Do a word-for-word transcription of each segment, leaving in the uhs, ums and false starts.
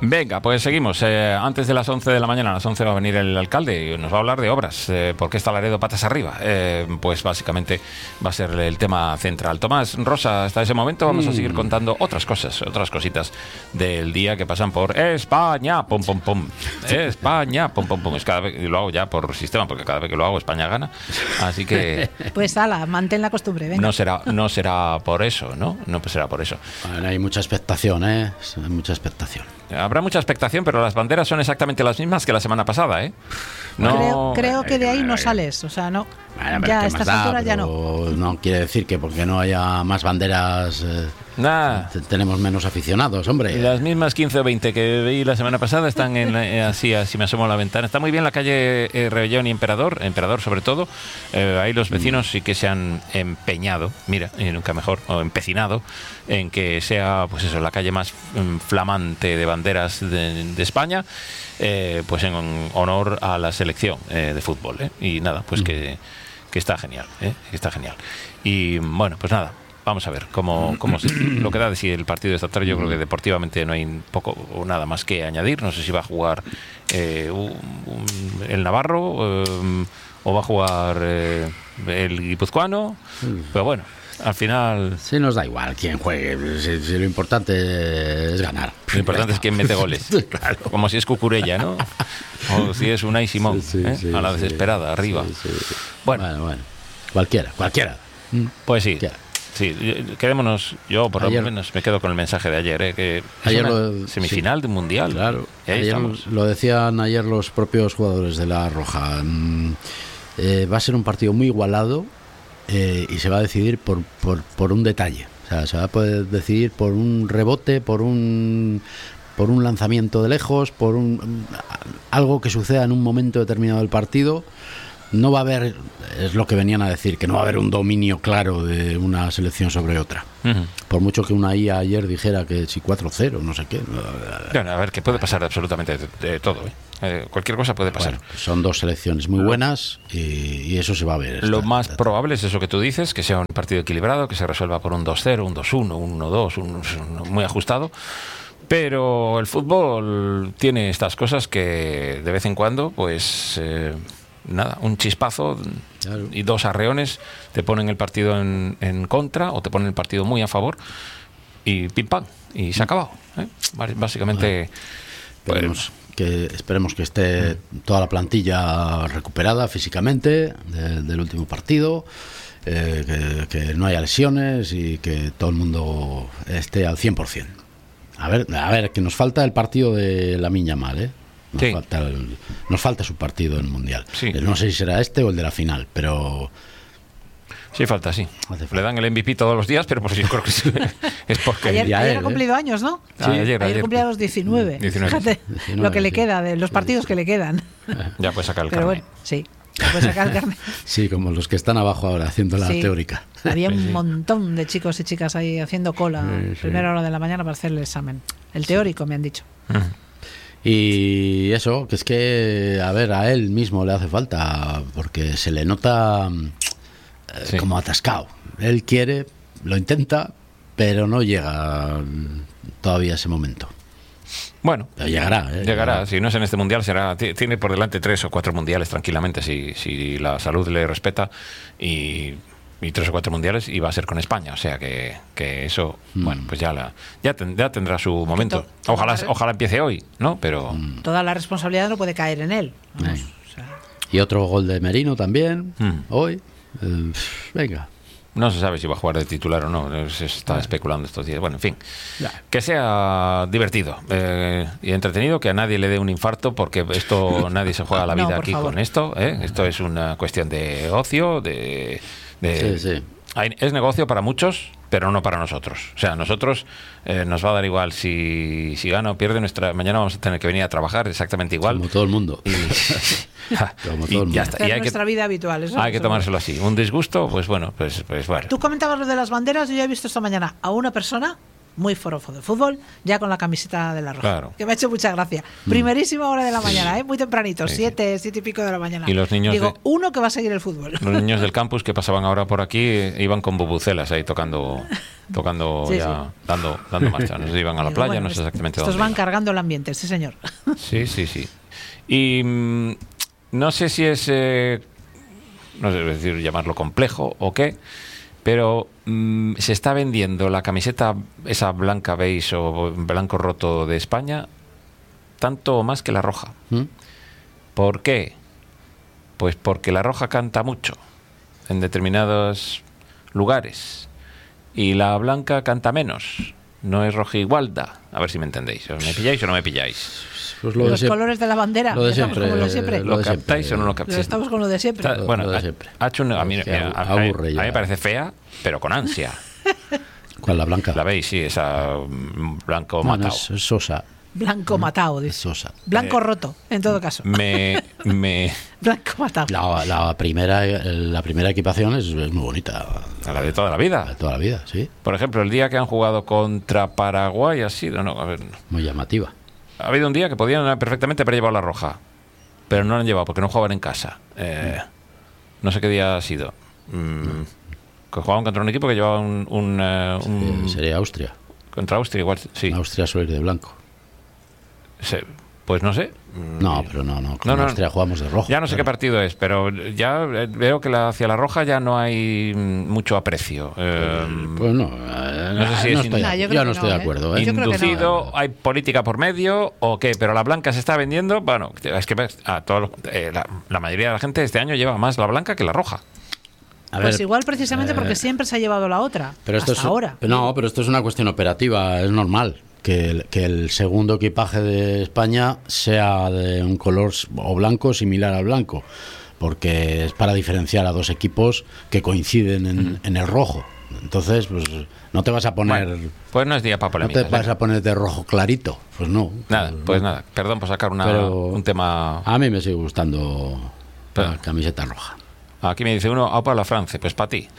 Venga, pues seguimos. Eh, antes de las once de la mañana, a las once va a venir el alcalde y nos va a hablar de obras. Eh, ¿Por qué está Laredo patas arriba? Eh, pues básicamente va a ser el tema central. Tomás, Rosa, hasta ese momento vamos a seguir contando otras cosas, otras cositas del día que pasan por España, pum, pum, pum. España, pum, pum, pum. Es cada vez, y lo hago ya por sistema, porque cada vez que lo hago España gana. Así que... Pues ala, mantén la costumbre, venga. No será, no será por eso, ¿no? No será por eso. Bueno, hay mucha expectación, ¿eh? Hay mucha expectación. Habrá mucha expectación, pero las banderas son exactamente las mismas que la semana pasada, ¿eh? No, creo, creo que de ahí no sales, o sea, no. Bueno, ya a estas da, alturas ya no. No quiere decir que porque no haya más banderas eh, nah. tenemos menos aficionados, hombre. Las mismas quince o veinte que vi la semana pasada están en, eh, así, así me asomo a la ventana. Está muy bien la calle eh, Rebellón y Emperador, Emperador sobre todo. Eh, ahí los vecinos sí que se han empeñado, mira, y nunca mejor, o empecinado, en que sea, pues eso, la calle más mm, flamante de banderas de, de España, eh, pues en honor a la selección eh, de fútbol. Eh. Y nada, pues mm. que... que está genial, ¿eh? que está genial. Y bueno, pues nada, vamos a ver cómo, cómo se, lo que da de sí el partido de esta tarde. Yo creo que deportivamente no hay poco o nada más que añadir. No sé si va a jugar eh, un, un, el Navarro eh, o va a jugar eh, el guipuzcoano, pero bueno, al final... Sí, nos da igual quién juegue, si, si lo importante es ganar. Lo importante es quién mete goles. Claro. Como si es Cucurella, ¿no? O si es Unai Simón, sí, sí, ¿eh? sí, a la desesperada, sí, arriba. Sí, sí. Bueno. bueno, bueno, cualquiera, cualquiera. Pues sí. Cualquiera. Sí, quedémonos, yo por ayer, lo menos me quedo con el mensaje de ayer, ¿eh? que ayer es una lo, semifinal sí, de un mundial. Claro, y ahí ayer estamos. Lo decían ayer los propios jugadores de La Roja. Eh, va a ser un partido muy igualado eh, y se va a decidir por, por, por un detalle. O sea, se va a poder decidir por un rebote, por un... por un lanzamiento de lejos, por un algo que suceda en un momento determinado del partido. No va a haber, es lo que venían a decir, que no va a haber un dominio claro de una selección sobre otra. Uh-huh. Por mucho que una I A ayer dijera que si cuatro cero, no sé qué. Bueno, a ver, que puede pasar absolutamente de, de todo, ¿eh? Eh, cualquier cosa puede pasar. Bueno, son dos selecciones muy buenas y, y eso se va a ver. Esta, lo más esta, probable es eso que tú dices, que sea un partido equilibrado, que se resuelva por un dos cero, un dos uno, un uno dos, un, un, muy ajustado. Pero el fútbol tiene estas cosas que de vez en cuando, pues eh, nada, un chispazo claro. y dos arreones te ponen el partido en, en contra o te ponen el partido muy a favor y pim pam, y se ha acabado, ¿eh? Básicamente, bueno, esperemos, pues, que, esperemos que esté toda la plantilla recuperada físicamente de, del último partido. Eh, que, que no haya lesiones y que todo el mundo esté al cien por ciento. A ver, a ver, que nos falta el partido de Lamine Yamal, ¿eh? Nos, sí. falta el, nos falta su partido en el Mundial. Sí. No sé si será este o el de la final, pero... Sí, falta, sí. Le dan el M V P todos los días, pero por si creo que sí. Es porque... Ayer, ya ayer él, ha cumplido ¿eh? años, ¿no? Sí, ayer, ayer, ayer cumplía los diecinueve. diecinueve. Fíjate diecinueve, lo que sí. le queda, de los partidos que le quedan. Ya puede sacar el pero carnet. Bueno, sí. Pues sacar el carnet. Sí, como los que están abajo ahora haciendo la sí. teórica. Había un sí, sí. montón de chicos y chicas ahí haciendo cola sí, sí. primera hora de la mañana para hacer el examen. El teórico, sí. me han dicho. Uh-huh. Y eso, que es que, a ver, a él mismo le hace falta, porque se le nota eh, sí. como atascado. Él quiere, lo intenta, pero no llega todavía a ese momento. Bueno, pero llegará, ¿eh? llegará. Si no es en este mundial, será. Tiene por delante tres o cuatro mundiales tranquilamente, si, si la salud le respeta, y, y tres o cuatro mundiales, y va a ser con España. O sea que, que eso, mm. bueno, pues ya la ya, ten, ya tendrá su momento. Ojalá, ojalá empiece hoy, ¿no? Pero mm. toda la responsabilidad no puede caer en él. Vamos, eh. o sea. Y otro gol de Merino también, mm. hoy. Eh, venga. No se sabe si va a jugar de titular o no, se está Claro. especulando estos días. Bueno, en fin, Ya. que sea divertido eh, y entretenido, que a nadie le dé un infarto, porque esto nadie se juega la vida no, aquí favor. con esto. ¿eh? Esto es una cuestión de ocio, de... de Sí, sí. Hay, es negocio para muchos, pero no para nosotros. O sea, a nosotros eh, nos va a dar igual si, si gana o pierde. Nuestra, mañana vamos a tener que venir a trabajar exactamente igual. Como todo el mundo. Y, Como y todo el mundo. ya está. Es Y hay nuestra que, vida habitual. Eso, hay que eso. tomárselo así. Un disgusto, pues bueno, pues, pues bueno. Tú comentabas lo de las banderas. Yo ya he visto esta mañana a una persona muy forofo de fútbol, ya con la camiseta de la Roja. Claro. Que me ha hecho mucha gracia. Primerísima hora de la mañana, ¿eh? Muy tempranito, Sí, siete, siete y pico de la mañana. Y los niños Digo, de- uno que va a seguir el fútbol. Los niños del campus que pasaban ahora por aquí eh, iban con bubucelas ahí tocando, tocando Sí, ya, sí. dando, dando marcha. No sé si iban a la Digo, playa, bueno, no sé exactamente estos dónde. van iban. cargando el ambiente, sí señor. Sí, sí, sí. Y mm, no sé si es, eh, no sé es decir, llamarlo complejo o qué, pero mm, se está vendiendo la camiseta esa blanca beige o blanco roto de España tanto o más que la roja. ¿Mm? ¿Por qué? Pues porque la roja canta mucho en determinados lugares y la blanca canta menos. No es roja igualda. A ver si me entendéis. ¿Os ¿Me pilláis o no me pilláis? Pues lo de Los siem- colores de la bandera. lo de estamos siempre, con lo de siempre. lo ¿Lo de captáis siempre. o no lo Pero captáis? estamos con lo de siempre. Está- Lo- bueno, lo de ha, siempre. ha hecho un- a, mí, Es que mira, a- a mí- aburre a mí ya. me parece fea, pero con ansia. ¿Cuál, la blanca? La veis, sí, esa mm, blanco No, no, matado. es, es sosa. Blanco matado, Es dice. sosa. Blanco Eh, roto, en todo caso. Me, me, Blanco matado. La, la primera la primera equipación es, es muy bonita. a la de toda la vida. De toda la vida, sí. Por ejemplo, el día que han jugado contra Paraguay ha sido, no, a ver, Muy llamativa. ha habido un día que podían perfectamente haber llevado la roja, pero no la han llevado porque no jugaban en casa. Eh, no sé qué día ha sido. Mm, que jugaban contra un equipo que llevaba un, un, eh, un- Eh, sería Austria. contra Austria igual, sí. Austria suele ir de blanco. Se- pues no sé. Mm, No, pero no, no. Con No, no, Austria jugamos de rojo. Ya no sé qué claro. partido es, pero ya eh, veo que la, hacia la roja ya no hay mm, mucho aprecio. Eh, Pues no, eh, No sé si es estoy, in- Nah, yo yo, creo no que estoy no, de ¿eh? acuerdo. ¿eh? Yo creo que no. inducido, hay política por medio o qué, pero la blanca se está vendiendo. Bueno, es que ves, a todos los- eh, la, la mayoría de la gente este año lleva más la blanca que la roja. A Pues ver, igual precisamente porque eh, siempre se ha llevado la otra. pero esto hasta es, ahora. No, pero esto es una cuestión operativa, es normal. Que el, que el segundo equipaje de España sea de un color s- o blanco similar al blanco, porque es para diferenciar a dos equipos que coinciden en, en el rojo. Entonces, pues no te vas a poner, Bueno, pues no es día para no te polémicas. vas venga. a poner de rojo clarito, pues no. Nada, pues nada. Perdón por sacar una, Pero- un tema. A mí me sigue gustando Pero- la camiseta roja. Aquí me dice uno, a para la Francia, pues para ti.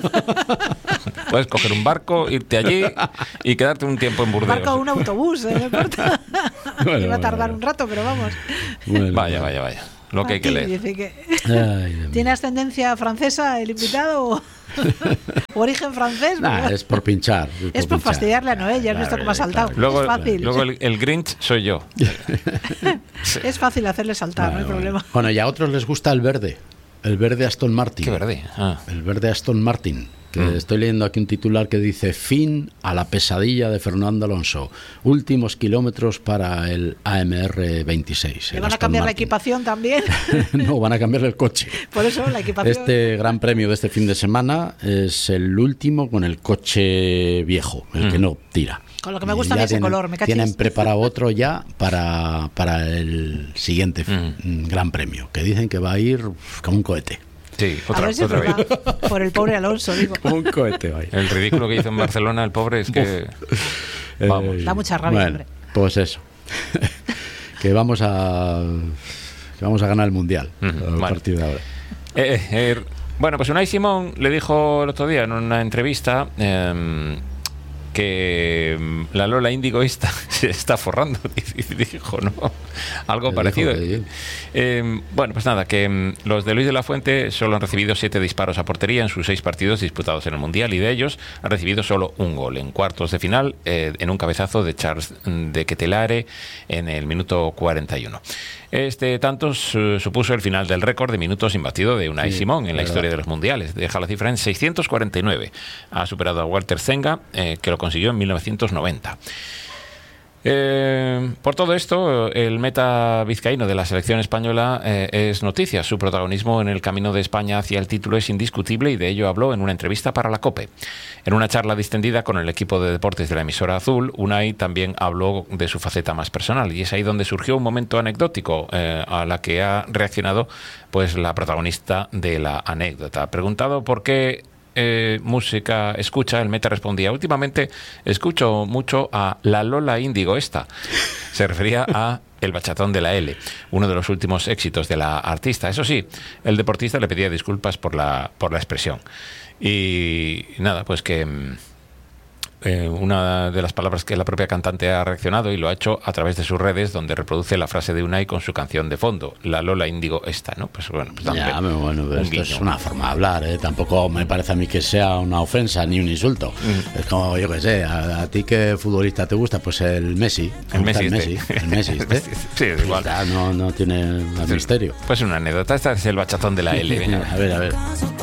Puedes coger un barco, irte allí y quedarte un tiempo en Burdeos. Marca un autobús, ¿eh? No importa. Bueno, Iba a tardar bueno. un rato, pero vamos. Bueno, Vaya, bueno. vaya, vaya. Lo que hay que Aquí leer. dice que- Ay, Dios mío. ¿Tiene ascendencia francesa el invitado o, o origen francés? Nah, Porque- es por pinchar. Es por pinchar. fastidiarle a Noé, ya has visto Claro, cómo ha saltado. claro. Luego, es fácil. luego el, el Grinch soy yo. Sí. Es fácil hacerle saltar, no hay Bueno, problema. bueno. Bueno, y a otros les gusta el verde. El verde Aston Martin. Qué verde. Ah. El verde Aston Martin. Que Mm. estoy leyendo aquí un titular que dice: fin a la pesadilla de Fernando Alonso. Últimos kilómetros para el A M R veintiséis. Le el van a Aston cambiar la Martin. equipación también. No, van a cambiarle el coche. Por eso la equipación. Este gran premio de este fin de semana es el último con el coche viejo, el que Mm. no tira. Con lo que me Y gusta a mí ya ese tienen, color, me cachis. tienen preparado otro ya para, para el siguiente Mm. gran premio, que dicen que va a ir uf, como un cohete. Sí, a otra, ver si es otra vez. verdad. Por el pobre Alonso, digo. Como un cohete va a ir. El ridículo que hizo en Barcelona el pobre es que... Vamos. Eh, Da mucha rabia, bueno, hombre. pues eso. que vamos a que vamos a ganar el mundial Ujú, a vale. partir de ahora. Eh, eh, eh, bueno, pues Unai Simón le dijo el otro día en una entrevista eh, que mm, la Lola Índigo esta se está forrando. Y dijo, ¿no? Algo Le parecido. dijo que- Eh, bueno, pues nada, que mm, los de Luis de la Fuente solo han recibido siete disparos a portería en sus seis partidos disputados en el Mundial y de ellos han recibido solo un gol en cuartos de final eh, en un cabezazo de Charles de Ketelare en el minuto cuarenta y uno. Este tanto su- supuso el final del récord de minutos imbatido de Unai Sí, Simón en la verdad. historia de los mundiales. Deja la cifra en seiscientos cuarenta y nueve. Ha superado a Walter Zenga, eh, que lo consiguió en mil novecientos noventa. Eh, por todo esto, el meta vizcaíno de la selección española eh, es noticia. Su protagonismo en el camino de España hacia el título es indiscutible y de ello habló en una entrevista para la COPE. En una charla distendida con el equipo de deportes de la emisora Azul, Unai también habló de su faceta más personal y es ahí donde surgió un momento anecdótico eh, a la que ha reaccionado pues la protagonista de la anécdota. Preguntado por qué Eh, música escucha, el meta respondía: últimamente escucho mucho a la Lola Índigo esta. Se refería a El bachatón de la L, uno de los últimos éxitos de la artista. Eso sí, el deportista le pedía disculpas por la, por la expresión. Y nada, pues que eh, una de las palabras que la propia cantante ha reaccionado, y lo ha hecho a través de sus redes, donde reproduce la frase de Unai con su canción de fondo, la Lola Índigo esta, ¿no? Pues bueno, pues ya, pero bueno, pero un esto guiño. es una forma de hablar, ¿eh? Tampoco me parece a mí que sea una ofensa ni un insulto. Mm. Es como, yo qué sé, a, a ti qué futbolista te gusta, pues el Messi. El Messi, el este. Messi, el Messi este. Sí, es igual. Está, no, no tiene más misterio. Pues una anécdota, esta es el bachatón de la L. Venga. A ver, a ver.